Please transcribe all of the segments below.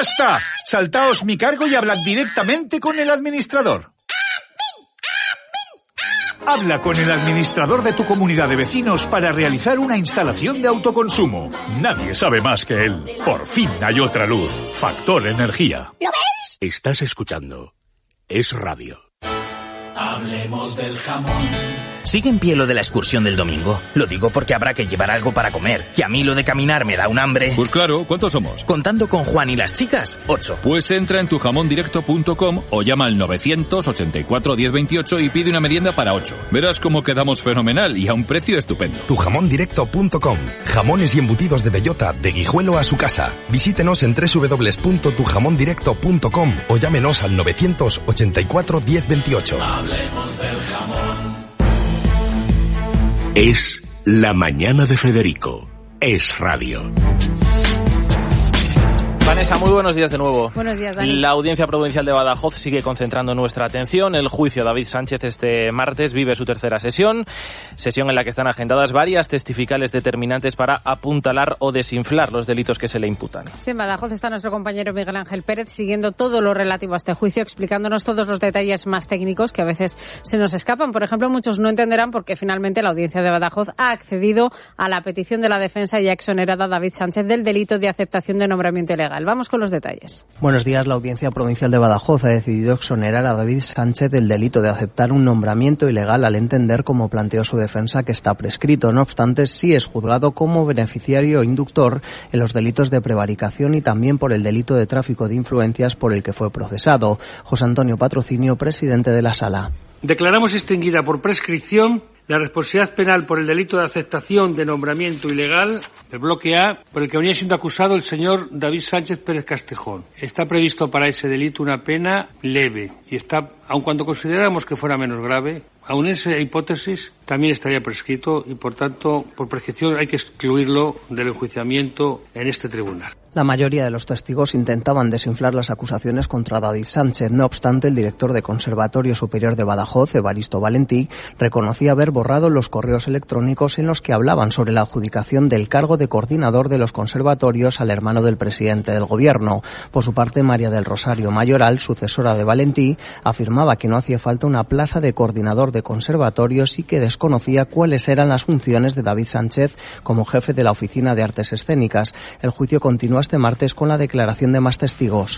¡Basta! Saltaos mi cargo y hablad directamente con el administrador. Habla con el administrador de tu comunidad de vecinos para realizar una instalación de autoconsumo. Nadie sabe más que él. Por fin hay otra luz. Factor Energía. ¿Lo ves? Estás escuchando Es Radio. Hablemos del jamón. ¿Sigue en pie lo de la excursión del domingo? Lo digo porque habrá que llevar algo para comer, que a mí lo de caminar me da un hambre. Pues claro, ¿cuántos somos? Contando con Juan y las chicas, 8. Pues entra en tujamondirecto.com o llama al 984 1028 y pide una merienda para 8. Verás cómo quedamos fenomenal y a un precio estupendo. Tujamondirecto.com. Jamones y embutidos de bellota, de Guijuelo a su casa. Visítenos en www.tujamondirecto.com o llámenos al 984 1028. Hablemos del jamón. Es La Mañana de Federico. Es Radio. Vanessa, muy buenos días de nuevo. Buenos días, Dani. La Audiencia Provincial de Badajoz sigue concentrando nuestra atención. El juicio de David Sánchez este martes vive su tercera sesión en la que están agendadas varias testificales determinantes para apuntalar o desinflar los delitos que se le imputan. Sí, en Badajoz está nuestro compañero Miguel Ángel Pérez siguiendo todo lo relativo a este juicio, explicándonos todos los detalles más técnicos que a veces se nos escapan. Por ejemplo, muchos no entenderán por qué finalmente la Audiencia de Badajoz ha accedido a la petición de la defensa y ha exonerado a David Sánchez del delito de aceptación de nombramiento ilegal. Vamos con los detalles. Buenos días. La Audiencia Provincial de Badajoz ha decidido exonerar a David Sánchez del delito de aceptar un nombramiento ilegal al entender, como planteó su defensa, que está prescrito. No obstante, sí es juzgado como beneficiario o inductor en los delitos de prevaricación y también por el delito de tráfico de influencias por el que fue procesado. José Antonio Patrocinio, presidente de la Sala. Declaramos extinguida por prescripción la responsabilidad penal por el delito de aceptación de nombramiento ilegal, el bloque A, por el que venía siendo acusado el señor David Sánchez Pérez Castejón. Está previsto para ese delito una pena leve y está, aun cuando consideráramos que fuera menos grave, aun en esa hipótesis también estaría prescrito y, por tanto, por prescripción hay que excluirlo del enjuiciamiento en este tribunal. La mayoría de los testigos intentaban desinflar las acusaciones contra David Sánchez. No obstante, el director de Conservatorio Superior de Badajoz, Evaristo Valentí, reconocía haber borrado los correos electrónicos en los que hablaban sobre la adjudicación del cargo de coordinador de los conservatorios al hermano del presidente del Gobierno. Por su parte, María del Rosario Mayoral, sucesora de Valentí, afirmaba que no hacía falta una plaza de coordinador de conservatorios y que desconocía cuáles eran las funciones de David Sánchez como jefe de la Oficina de Artes Escénicas. El juicio continúa este martes con la declaración de más testigos.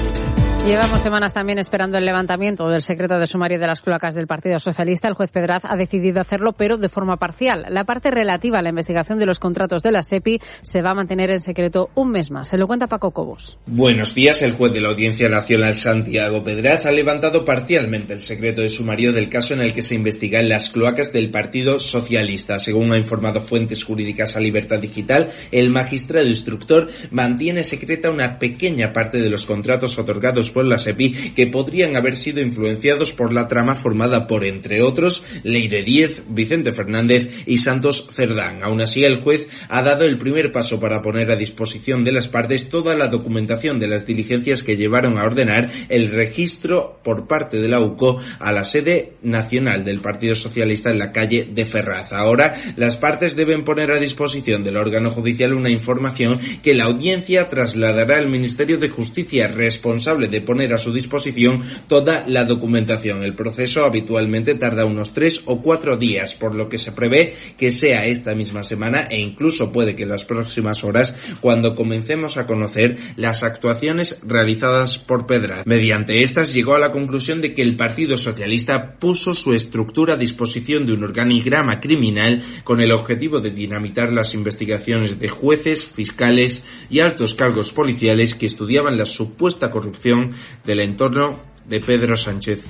Llevamos semanas también esperando el levantamiento del secreto de sumario de las cloacas del Partido Socialista. El juez Pedraz ha decidido hacerlo, pero de forma parcial. La parte relativa a la investigación de los contratos de la SEPI se va a mantener en secreto un mes más. Se lo cuenta Paco Cobos. Buenos días. El juez de la Audiencia Nacional, Santiago Pedraz, ha levantado parcialmente el secreto de sumario del caso en el que se investigan las cloacas del Partido Socialista. Según ha informado fuentes jurídicas a Libertad Digital, el magistrado instructor mantiene secreta una pequeña parte de los contratos otorgados por la SEPI que podrían haber sido influenciados por la trama formada por, entre otros, Leire Díez, Vicente Fernández y Santos Cerdán. Aún así, el juez ha dado el primer paso para poner a disposición de las partes toda la documentación de las diligencias que llevaron a ordenar el registro por parte de la UCO a la sede nacional del Partido Socialista en la calle de Ferraz. Ahora, las partes deben poner a disposición del órgano judicial una información que la audiencia trasladará al Ministerio de Justicia, responsable de poner a su disposición toda la documentación. El proceso habitualmente tarda unos 3 o 4 días, por lo que se prevé que sea esta misma semana e incluso puede que en las próximas horas cuando comencemos a conocer las actuaciones realizadas por Pedraz. Mediante estas llegó a la conclusión de que el Partido Socialista puso su estructura a disposición de un organigrama criminal con el objetivo de dinamitar las investigaciones de jueces, fiscales y altos cargos policiales que estudiaban la supuesta corrupción del entorno de Pedro Sánchez.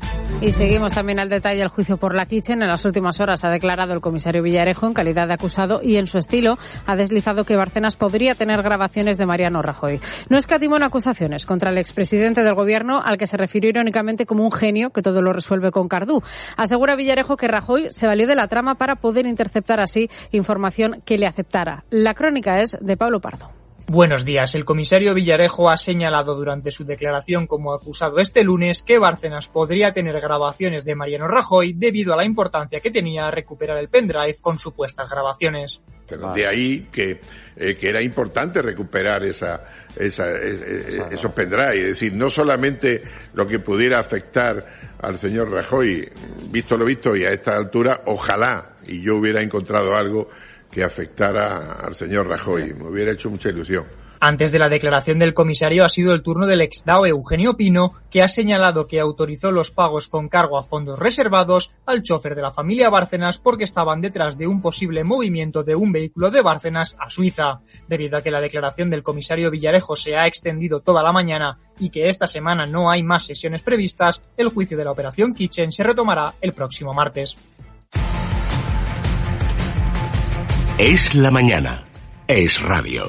Y seguimos también al detalle el juicio por la Kitchen. En las últimas horas ha declarado el comisario Villarejo en calidad de acusado y en su estilo ha deslizado que Bárcenas podría tener grabaciones de Mariano Rajoy. No escatimó en acusaciones contra el expresidente del Gobierno, al que se refirió irónicamente como un genio que todo lo resuelve con cardú. Asegura Villarejo que Rajoy se valió de la trama para poder interceptar así información que le aceptara. La crónica es de Pablo Pardo. Buenos días. El comisario Villarejo ha señalado durante su declaración como acusado este lunes que Bárcenas podría tener grabaciones de Mariano Rajoy debido a la importancia que tenía recuperar el pendrive con supuestas grabaciones. De ahí que era importante recuperar esos pendrive, es decir, no solamente lo que pudiera afectar al señor Rajoy, visto lo visto, y a esta altura, ojalá y yo hubiera encontrado algo que afectara al señor Rajoy, me hubiera hecho mucha ilusión. Antes de la declaración del comisario ha sido el turno del ex-DAO Eugenio Pino, que ha señalado que autorizó los pagos con cargo a fondos reservados al chofer de la familia Bárcenas porque estaban detrás de un posible movimiento de un vehículo de Bárcenas a Suiza. Debido a que la declaración del comisario Villarejo se ha extendido toda la mañana y que esta semana no hay más sesiones previstas, el juicio de la operación Kitchen se retomará el próximo martes. Es la mañana. Es radio.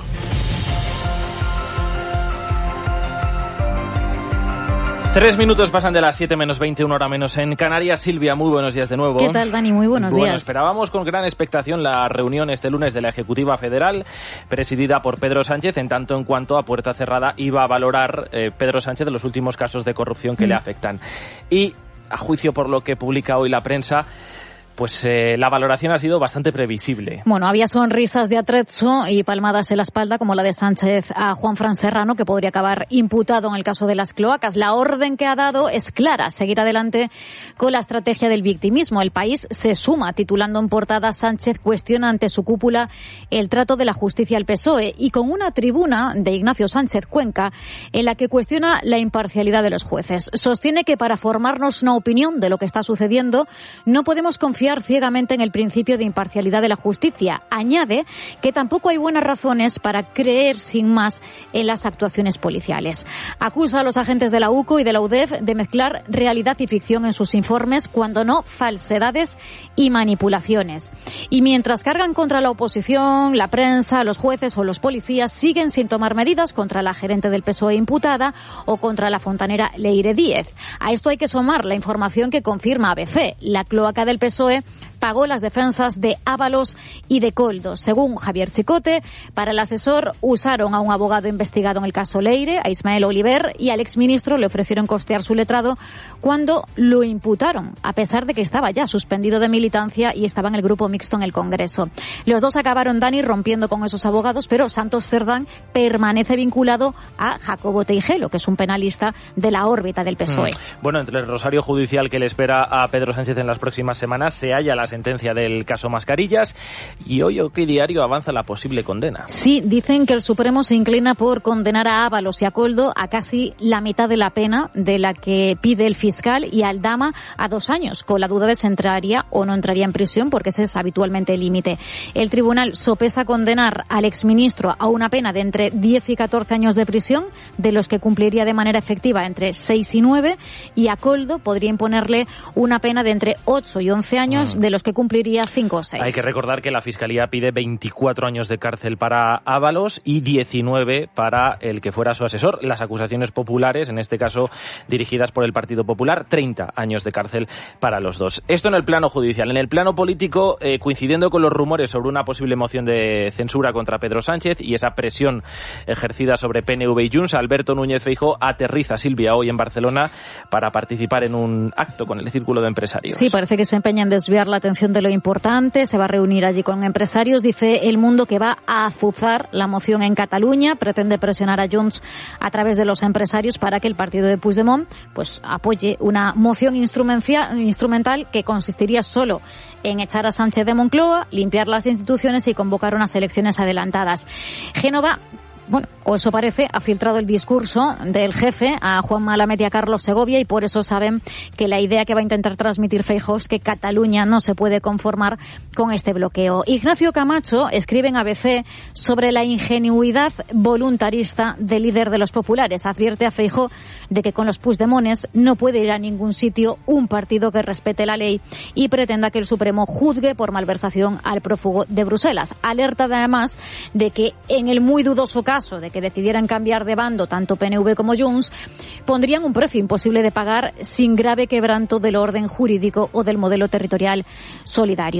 Tres minutos pasan de las 7 menos 20, una hora menos en Canarias. Silvia, muy buenos días de nuevo. ¿Qué tal, Dani? Muy buenos días. Esperábamos con gran expectación la reunión este lunes de la Ejecutiva Federal, presidida por Pedro Sánchez, en tanto en cuanto a puerta cerrada iba a valorar Pedro Sánchez de los últimos casos de corrupción que le afectan. Y, a juicio por lo que publica hoy la prensa, pues la valoración ha sido bastante previsible. Bueno, había sonrisas de atrezzo y palmadas en la espalda, como la de Sánchez a Juanfran Serrano, que podría acabar imputado en el caso de las cloacas. La orden que ha dado es clara, seguir adelante con la estrategia del victimismo. El País se suma, titulando en portada: Sánchez cuestiona ante su cúpula el trato de la justicia al PSOE, y con una tribuna de Ignacio Sánchez Cuenca en la que cuestiona la imparcialidad de los jueces. Sostiene que para formarnos una opinión de lo que está sucediendo no podemos confiar ciegamente en el principio de imparcialidad de la justicia. Añade que tampoco hay buenas razones para creer sin más en las actuaciones policiales. Acusa a los agentes de la UCO y de la UDEF de mezclar realidad y ficción en sus informes, cuando no falsedades y manipulaciones. Y mientras cargan contra la oposición, la prensa, los jueces o los policías, siguen sin tomar medidas contra la gerente del PSOE imputada o contra la fontanera Leire Díez. A esto hay que sumar la información que confirma ABC. La cloaca del PSOE pagó las defensas de Ábalos y de Koldo. Según Javier Chicote, para el asesor usaron a un abogado investigado en el caso Leire, a Ismael Oliver, y al exministro le ofrecieron costear su letrado cuando lo imputaron, a pesar de que estaba ya suspendido de militancia y estaba en el grupo mixto en el Congreso. Los dos acabaron, Dani, rompiendo con esos abogados, pero Santos Cerdán permanece vinculado a Jacobo Teijelo, que es un penalista de la órbita del PSOE. Bueno, entre el rosario judicial que le espera a Pedro Sánchez en las próximas semanas se halla la sentencia del caso Mascarillas, y hoy OK Diario avanza la posible condena. Sí, dicen que el Supremo se inclina por condenar a Ábalos y a Koldo a casi la mitad de la pena de la que pide el fiscal, y a Aldama a 2 años, con la duda de si entraría o no entraría en prisión, porque ese es habitualmente el límite. El tribunal sopesa condenar al exministro a una pena de entre 10 y 14 años de prisión, de los que cumpliría de manera efectiva entre 6 y 9, y a Koldo podría imponerle una pena de entre 8 y 11 años, de los que cumpliría 5 o 6. Hay que recordar que la Fiscalía pide 24 años de cárcel para Ábalos y 19 para el que fuera su asesor. Las acusaciones populares, en este caso dirigidas por el Partido Popular, 30 años de cárcel para los dos. Esto en el plano judicial. En el plano político, coincidiendo con los rumores sobre una posible moción de censura contra Pedro Sánchez y esa presión ejercida sobre PNV y Junts, Alberto Núñez Feijóo aterriza, Silvia, hoy en Barcelona para participar en un acto con el Círculo de Empresarios. Sí, parece que se empeña en desviar la atención de lo importante. Se va a reunir allí con empresarios. Dice El Mundo que va a azuzar la moción en Cataluña. Pretende presionar a Junts a través de los empresarios para que el partido de Puigdemont pues apoye una moción instrumental que consistiría solo en echar a Sánchez de Moncloa, limpiar las instituciones y convocar unas elecciones adelantadas. Génova, bueno, o eso parece, ha filtrado el discurso del jefe a Juanma Lamed y a Carlos Segovia, y por eso saben que la idea que va a intentar transmitir Feijóo es que Cataluña no se puede conformar con este bloqueo. Ignacio Camacho escribe en ABC sobre la ingenuidad voluntarista del líder de los populares. Advierte a Feijóo de que con los Puigdemones no puede ir a ningún sitio un partido que respete la ley y pretenda que el Supremo juzgue por malversación al prófugo de Bruselas. Alerta además de que en el muy dudoso caso de que decidieran cambiar de bando tanto PNV como Junts, pondrían un precio imposible de pagar sin grave quebranto del orden jurídico o del modelo territorial solidario.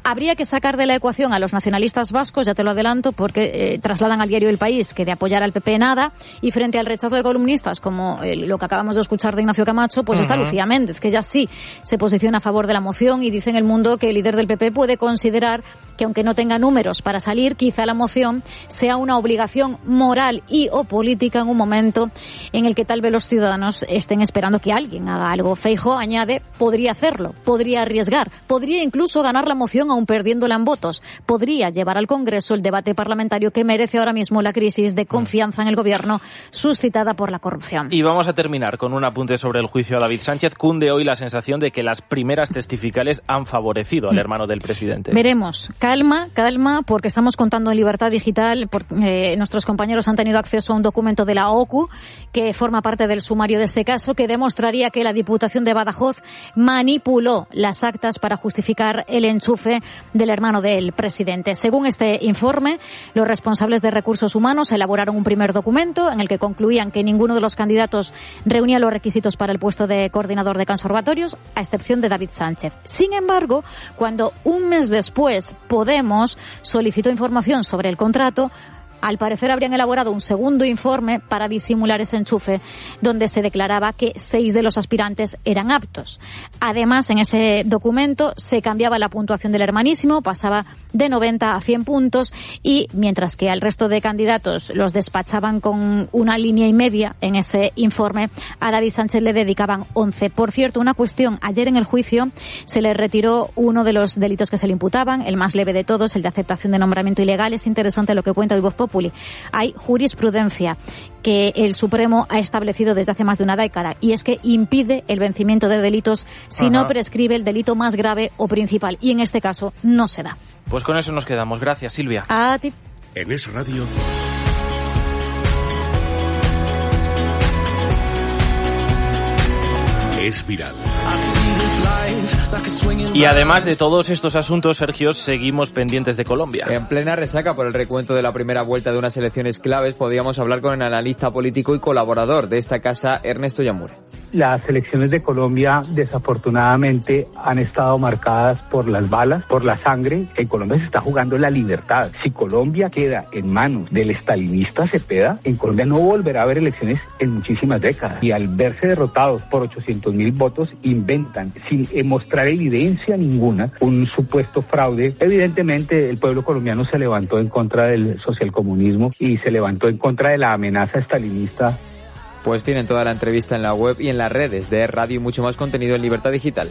Habría que sacar de la ecuación a los nacionalistas vascos, ya te lo adelanto, porque trasladan al diario El País que de apoyar al PP nada, y frente al rechazo de columnistas como lo que acabamos de escuchar de Ignacio Camacho, pues está Lucía Méndez, que ya sí se posiciona a favor de la moción y dice en El Mundo que el líder del PP puede considerar que aunque no tenga números para salir, quizá la moción sea una obligación moral y o política en un momento en el que tal vez los ciudadanos estén esperando que alguien haga algo. Feijóo añade, podría hacerlo, podría arriesgar, podría incluso ganar la moción aún perdiéndola en votos, podría llevar al Congreso el debate parlamentario que merece ahora mismo la crisis de confianza en el gobierno suscitada por la corrupción. Y vamos a terminar con un apunte sobre el juicio a David Sánchez. Cunde hoy la sensación de que las primeras testificales han favorecido al hermano del presidente. Veremos. Calma, porque estamos contando en Libertad Digital, nuestros compañeros han tenido acceso a un documento de la OCU que forma parte del sumario de este caso, que demostraría que la Diputación de Badajoz manipuló las actas para justificar el enchufe del hermano del presidente. Según este informe, los responsables de recursos humanos elaboraron un primer documento en el que concluían que ninguno de los candidatos reunía los requisitos para el puesto de coordinador de conservatorios, a excepción de David Sánchez. Sin embargo, cuando un mes después Podemos solicitó información sobre el contrato, al parecer habrían elaborado un segundo informe para disimular ese enchufe, donde se declaraba que 6 de los aspirantes eran aptos. Además, en ese documento se cambiaba la puntuación del hermanísimo, pasaba de 90 a 100 puntos, y mientras que al resto de candidatos los despachaban con una línea y media en ese informe, a David Sánchez le dedicaban 11. Por cierto, una cuestión, ayer en el juicio se le retiró uno de los delitos que se le imputaban, el más leve de todos, el de aceptación de nombramiento ilegal. Es interesante lo que cuenta hoy Voz Populi. Hay jurisprudencia que el Supremo ha establecido desde hace más de una década, y es que impide el vencimiento de delitos si no prescribe el delito más grave o principal, y en este caso no se da. Pues con eso nos quedamos. Gracias, Silvia. A ti. En Es Radio. Es viral. Y además de todos estos asuntos, Sergio, seguimos pendientes de Colombia. En plena resaca por el recuento de la primera vuelta de unas elecciones claves, podíamos hablar con el analista político y colaborador de esta casa, Ernesto Yamure. Las elecciones de Colombia desafortunadamente han estado marcadas por las balas, por la sangre. En Colombia se está jugando la libertad. Si Colombia queda en manos del estalinista Cepeda, en Colombia no volverá a haber elecciones en muchísimas décadas. Y al verse derrotados por 800.000 votos, inventan, sin mostrar evidencia ninguna, un supuesto fraude. Evidentemente el pueblo colombiano se levantó en contra del socialcomunismo y se levantó en contra de la amenaza estalinista. Pues tienen toda la entrevista en la web y en las redes de Radio y mucho más contenido en Libertad Digital.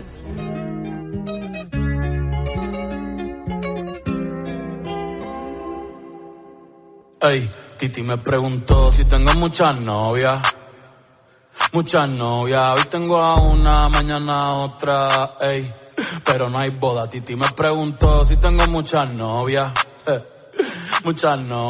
Ey, Titi me preguntó si tengo muchas novias. Muchas novias, hoy tengo a una, mañana a otra, ey. Pero no hay boda, Titi me preguntó si tengo muchas novias. Muchas novias.